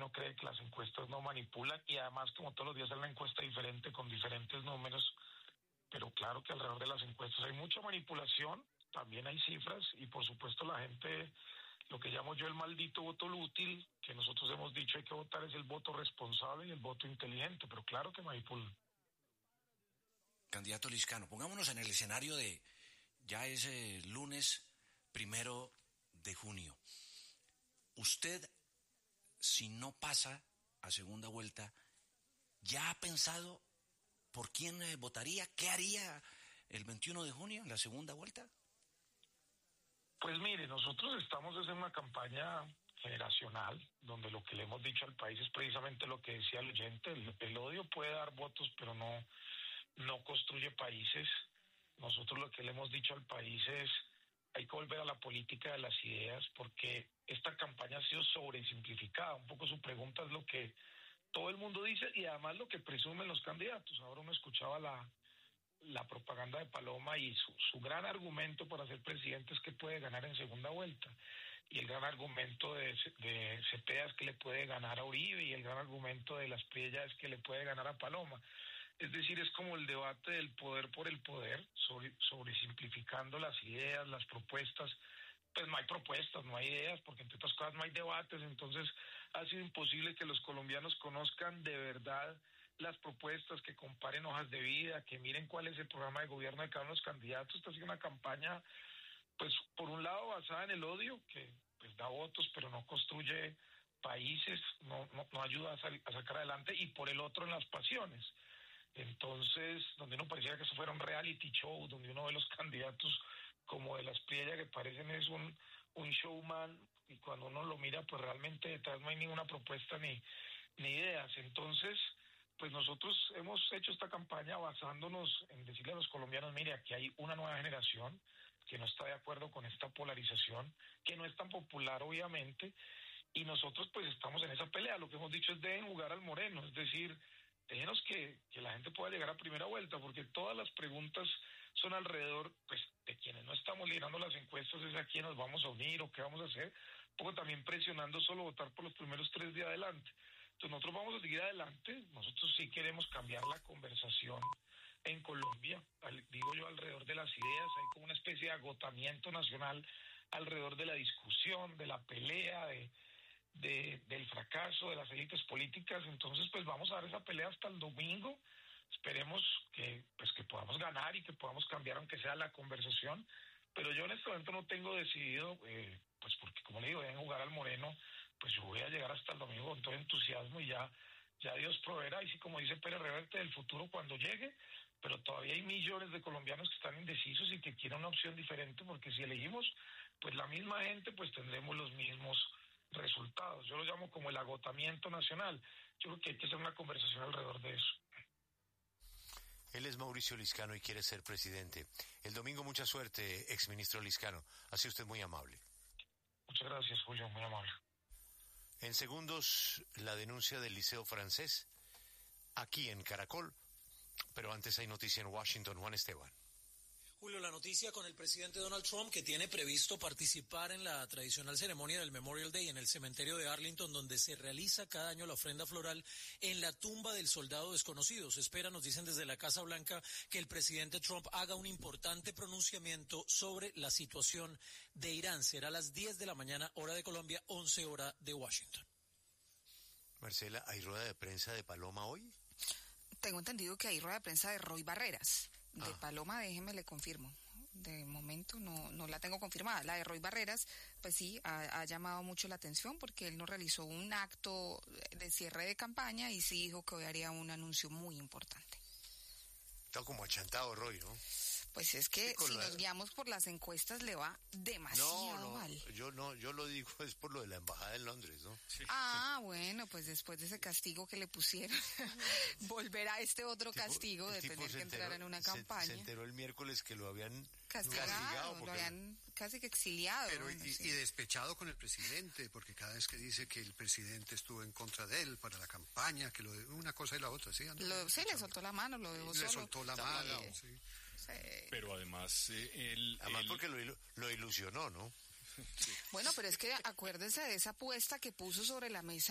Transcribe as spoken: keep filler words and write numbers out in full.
uno cree que las encuestas no manipulan, y además como todos los días hay una encuesta diferente con diferentes números, pero claro que alrededor de las encuestas hay mucha manipulación, también hay cifras, y por supuesto la gente, lo que llamo yo el maldito voto útil, que nosotros hemos dicho hay que votar, es el voto responsable y el voto inteligente, pero claro que manipulan. Candidato Liscano, pongámonos en el escenario de ya ese lunes primero de junio. Usted, si no pasa a segunda vuelta, ¿ya ha pensado por quién eh, votaría? ¿Qué haría el veintiuno de junio en la segunda vuelta? Pues mire, nosotros estamos en una campaña generacional, donde lo que le hemos dicho al país es precisamente lo que decía el oyente, el, el odio puede dar votos, pero no no construye países. Nosotros lo que le hemos dicho al país es hay que volver a la política de las ideas, porque esta campaña ha sido sobresimplificada. Un poco su pregunta es lo que todo el mundo dice y además lo que presumen los candidatos. Ahora uno escuchaba la, la propaganda de Paloma y su, su gran argumento para ser presidente es que puede ganar en segunda vuelta. Y el gran argumento de, de Cepeda es que le puede ganar a Uribe, y el gran argumento de Las Priella es que le puede ganar a Paloma. Es decir, es como el debate del poder por el poder, sobre, sobre simplificando las ideas, las propuestas. Pues no hay propuestas, no hay ideas, porque entre otras cosas no hay debates. Entonces ha sido imposible que los colombianos conozcan de verdad las propuestas, que comparen hojas de vida, que miren cuál es el programa de gobierno de cada uno de los candidatos. Esta ha sido una campaña, pues por un lado basada en el odio, que pues da votos pero no construye países, no, no, no ayuda a, sal, a sacar adelante, y por el otro en las pasiones. Entonces, donde uno pareciera que eso fuera un reality show, donde uno ve los candidatos como de Las Priella, que parecen es un, un showman, y cuando uno lo mira, pues realmente detrás no hay ninguna propuesta ni, ni ideas. Entonces, pues nosotros hemos hecho esta campaña basándonos en decirle a los colombianos, mire, aquí hay una nueva generación que no está de acuerdo con esta polarización, que no es tan popular obviamente, y nosotros pues estamos en esa pelea. Lo que hemos dicho es deben jugar al moreno, es decir, déjenos que, que la gente pueda llegar a primera vuelta, porque todas las preguntas son alrededor, pues, de quienes no estamos liderando las encuestas, es a quién nos vamos a unir o qué vamos a hacer, un poco también presionando solo votar por los primeros tres de adelante. Entonces nosotros vamos a seguir adelante, nosotros sí queremos cambiar la conversación en Colombia, al, digo yo, alrededor de las ideas. Hay como una especie de agotamiento nacional alrededor de la discusión, de la pelea, de De, del fracaso de las élites políticas. Entonces pues vamos a dar esa pelea hasta el domingo. Esperemos que pues que podamos ganar y que podamos cambiar aunque sea la conversación, pero yo en este momento no tengo decidido, eh, pues porque como le digo, deben jugar al moreno. Pues yo voy a llegar hasta el domingo con todo entusiasmo, y ya ya Dios proveerá, y sí, como dice Pérez Reverte, del futuro cuando llegue. Pero todavía hay millones de colombianos que están indecisos y que quieren una opción diferente, porque si elegimos pues la misma gente, pues tendremos los mismos resultados. Yo lo llamo como el agotamiento nacional. Yo creo que hay que hacer una conversación alrededor de eso. Él es Mauricio Liscano y quiere ser presidente. El domingo mucha suerte, exministro Liscano. Ha sido usted muy amable. Muchas gracias, Julio, muy amable. En segundos, la denuncia del Liceo Francés, aquí en Caracol, pero antes hay noticia en Washington. Juan Esteban. Julio, la noticia con el presidente Donald Trump, que tiene previsto participar en la tradicional ceremonia del Memorial Day en el cementerio de Arlington, donde se realiza cada año la ofrenda floral en la tumba del soldado desconocido. Se espera, nos dicen desde la Casa Blanca, que el presidente Trump haga un importante pronunciamiento sobre la situación de Irán. Será a las diez de la mañana, hora de Colombia, once hora de Washington. Marcela, ¿hay rueda de prensa de Paloma hoy? Tengo entendido que hay rueda de prensa de Roy Barreras. De Ah. Paloma, déjeme le confirmo. De momento no no la tengo confirmada. La de Roy Barreras, pues sí, ha, ha llamado mucho la atención porque él no realizó un acto de cierre de campaña y sí dijo que hoy haría un anuncio muy importante. Está como achantado Roy, ¿no? Pues es que Sí, si la... nos guiamos por las encuestas le va demasiado no, no, mal. Yo no, yo lo digo es por lo de la embajada en Londres, ¿no? Sí. Ah, bueno, pues después de ese castigo que le pusieron, volverá este otro tipo, castigo de tener que enteró, entrar en una se, campaña. Se enteró el miércoles que lo habían castigado, castigado porque... lo habían casi que exiliado. Pero bueno, y, sí. y despechado con el presidente, porque cada vez que dice que el presidente estuvo en contra de él para la campaña, que lo de una cosa y la otra, ¿sí? Lo, sí, le soltó la mano, lo dejó le solo. Le soltó la mano, sí. Sí. Pero además eh, él... Además él... porque lo, lo ilusionó, ¿no? Sí. Bueno, pero es que acuérdense de esa apuesta que puso sobre la mesa